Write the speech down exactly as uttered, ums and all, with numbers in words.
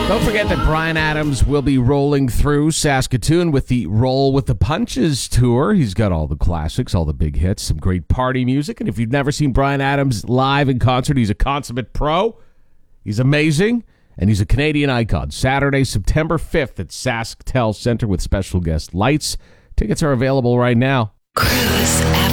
Don't forget that Bryan Adams will be rolling through Saskatoon with the Roll with the Punches tour. He's got all the classics, all the big hits, some great party music. And if you've never seen Bryan Adams live in concert, he's a consummate pro. He's amazing, and he's a Canadian icon. Saturday, September fifth at SaskTel Center with special guest lights. Tickets are available right now. Cruise